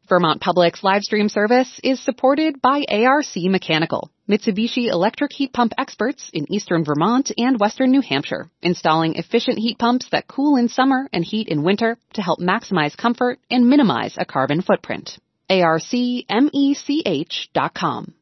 Vermont Public's live stream service is supported by ARC Mechanical, Mitsubishi electric heat pump experts in eastern Vermont and western New Hampshire, installing efficient heat pumps that cool in summer and heat in winter to help maximize comfort and minimize a carbon footprint. ARCMECH.com.